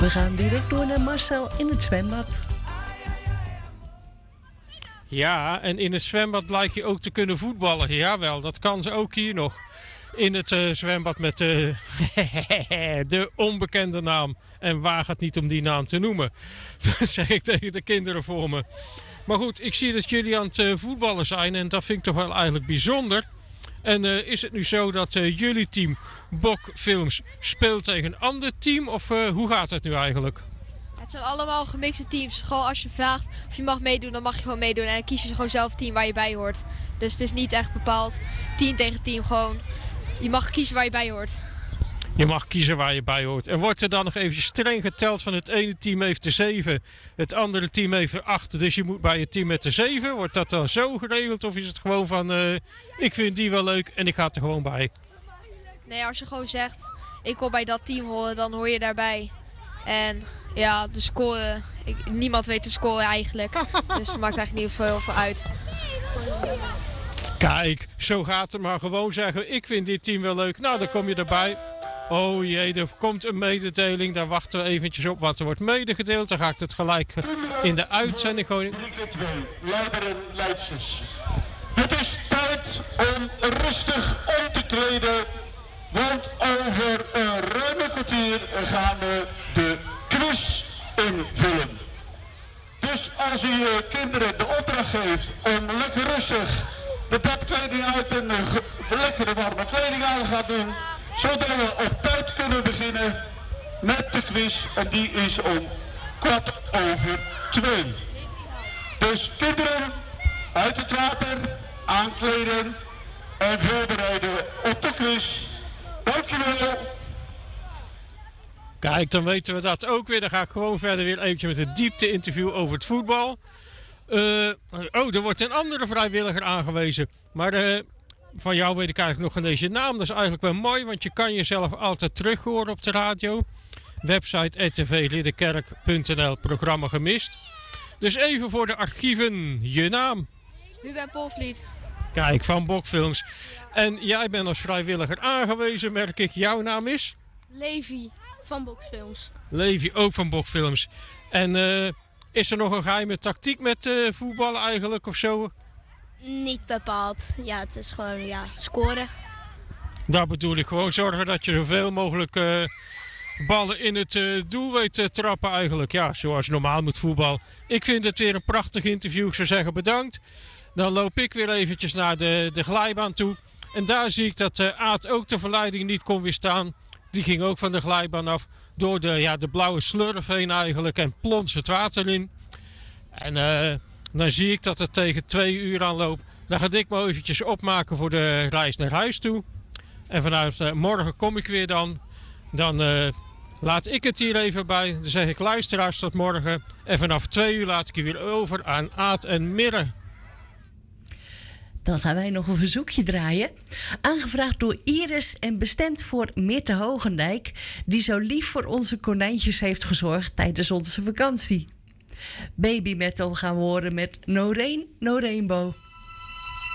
We gaan direct door naar Marcel in het zwembad. Ja, en in het zwembad lijkt je ook te kunnen voetballen. Jawel, dat kan ze ook hier nog. In het zwembad met de onbekende naam. En waag het niet om die naam te noemen. Dat zeg ik tegen de kinderen voor me. Maar goed, ik zie dat jullie aan het voetballen zijn. En dat vind ik toch wel eigenlijk bijzonder. En is het nu zo dat jullie team Bok Films speelt tegen een ander team? Of hoe gaat het nu eigenlijk? Het zijn allemaal gemixte teams. Gewoon als je vraagt of je mag meedoen, dan mag je gewoon meedoen. En dan kies je gewoon zelf het team waar je bij hoort. Dus het is niet echt bepaald 10 tegen 10 gewoon. Je mag kiezen waar je bij hoort. Je mag kiezen waar je bij hoort. En wordt er dan nog even streng geteld van het ene team heeft er 7, het andere team heeft er 8. Dus je moet bij het team met de 7. Wordt dat dan zo geregeld of is het gewoon van ik vind die wel leuk en ik ga er gewoon bij? Nee, als je gewoon zegt ik wil bij dat team horen, dan hoor je daarbij. En ja, de score, niemand weet de score eigenlijk. Dus dat maakt eigenlijk niet heel veel uit. Kijk, zo gaat het maar gewoon zeggen. Ik vind dit team wel leuk. Nou, dan kom je erbij. Oh jee, er komt een mededeling. Daar wachten we eventjes op wat er wordt medegedeeld. Dan ga ik het gelijk in de uitzending gewoon... Leider en leidsters. Het is tijd om rustig om te treden. Want over een ruime kwartier gaan we de quiz invullen. Dus als u kinderen de opdracht geeft om lekker rustig de badkleding uit en lekkere warme kleding aan gaat doen, zodat we op tijd kunnen beginnen met de quiz. En die is om 2:15. Dus kinderen uit het water, aankleden en voorbereiden op de quiz. Dankjewel. Kijk, dan weten we dat ook weer. Dan ga ik gewoon verder weer eventjes met een diepte-interview over het voetbal. Er wordt een andere vrijwilliger aangewezen. Maar van jou weet ik eigenlijk nog geen deze naam. Dat is eigenlijk wel mooi, want je kan jezelf altijd terug horen op de radio. Website rtvridderkerk.nl, programma gemist. Dus even voor de archieven, je naam. Ruben Polvliet. Kijk, van Bokfilms. En jij bent als vrijwilliger aangewezen, merk ik. Jouw naam is? Levi van Bokfilms. Levi, ook van Bokfilms. En is er nog een geheime tactiek met voetballen eigenlijk of zo? Niet bepaald. Ja, het is gewoon scoren. Daar bedoel ik gewoon zorgen dat je zoveel mogelijk ballen in het doel weet te trappen eigenlijk. Ja, zoals normaal moet voetbal. Ik vind het weer een prachtig interview. Ik zou zeggen bedankt. Dan loop ik weer eventjes naar de glijbaan toe. En daar zie ik dat Aad ook de verleiding niet kon weerstaan. Die ging ook van de glijbaan af. Door de blauwe slurf heen eigenlijk. En plons het water in. En dan zie ik dat het tegen 2 uur aanloopt. Dan ga ik me eventjes opmaken voor de reis naar huis toe. En vanuit morgen kom ik weer dan. Dan laat ik het hier even bij. Dan zeg ik luisteraars tot morgen. En vanaf 2 uur laat ik je weer over aan Aad en Mirre. Dan gaan wij nog een verzoekje draaien. Aangevraagd door Iris en bestemd voor Mirte Hogendijk, die zo lief voor onze konijntjes heeft gezorgd tijdens onze vakantie. Baby metal gaan we horen met No Rain, No Rainbow.